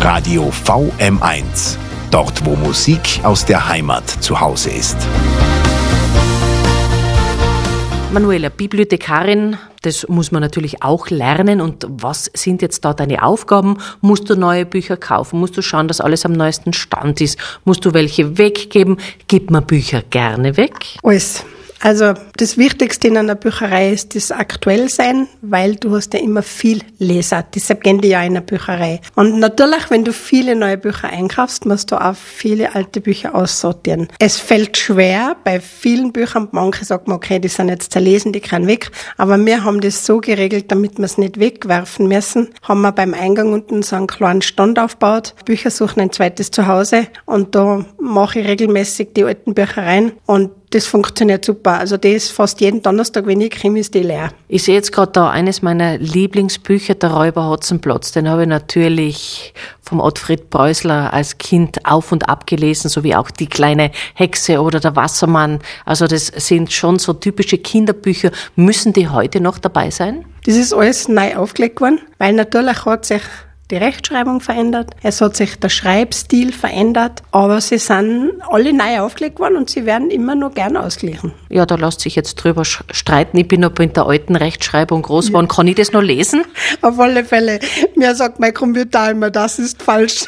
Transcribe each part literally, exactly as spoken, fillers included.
Radio V M eins. Dort, wo Musik aus der Heimat zu Hause ist. Manuela, Bibliothekarin, das muss man natürlich auch lernen. Und was sind jetzt da deine Aufgaben? Musst du neue Bücher kaufen? Musst du schauen, dass alles am neuesten Stand ist? Musst du welche weggeben? Gibt man Bücher gerne weg? Alles. Also das Wichtigste in einer Bücherei ist das Aktuellsein, weil du hast ja immer viel Leser. Deshalb gehen die ja in eine Bücherei. Und natürlich, wenn du viele neue Bücher einkaufst, musst du auch viele alte Bücher aussortieren. Es fällt schwer bei vielen Büchern. Manche sagen, okay, die sind jetzt zerlesen, die können weg. Aber wir haben das so geregelt, damit wir es nicht wegwerfen müssen, haben wir beim Eingang unten so einen kleinen Stand aufgebaut. Bücher suchen ein zweites Zuhause. Und da mache ich regelmäßig die alten Bücher rein. Und das funktioniert super. Also das ist fast jeden Donnerstag, wenn ich komme, ist die leer. Ich sehe jetzt gerade da eines meiner Lieblingsbücher, Der Räuber Hotzenplotz. Den habe ich natürlich vom Ottfried Preußler als Kind auf und ab gelesen, sowie auch Die kleine Hexe oder Der Wassermann. Also das sind schon so typische Kinderbücher. Müssen die heute noch dabei sein? Das ist alles neu aufgelegt worden, weil natürlich hat sich die Rechtschreibung verändert, es hat sich der Schreibstil verändert, aber sie sind alle neu aufgelegt worden und sie werden immer noch gerne ausgeglichen. Ja, da lässt sich jetzt drüber streiten. Ich bin aber in der alten Rechtschreibung groß geworden. Ja. Kann ich das noch lesen? Auf alle Fälle. Mir sagt mein Computer immer, das ist falsch.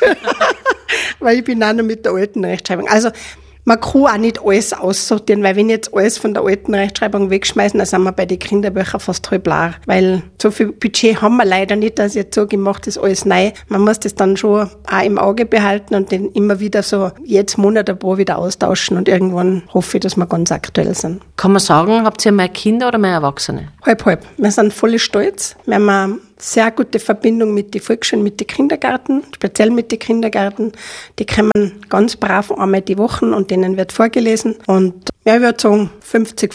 Weil ich bin auch noch mit der alten Rechtschreibung. Also man kann auch nicht alles aussortieren, weil wenn jetzt alles von der alten Rechtschreibung wegschmeißen, dann sind wir bei den Kinderbüchern fast halb leer. Weil so viel Budget haben wir leider nicht, dass ich jetzt sage, ich mache das alles neu. Man muss das dann schon auch im Auge behalten und den immer wieder so jedes Monat ein paar wieder austauschen und irgendwann hoffe ich, dass wir ganz aktuell sind. Kann man sagen, habt ihr mehr Kinder oder mehr Erwachsene? Halb, halb. Wir sind voll stolz. Wir haben eine sehr gute Verbindung mit den Volksschulen, mit den Kindergärten, speziell mit den Kindergärten. Die kommen ganz brav einmal die Woche und denen wird vorgelesen. Und ja, ich würde sagen, fünfzig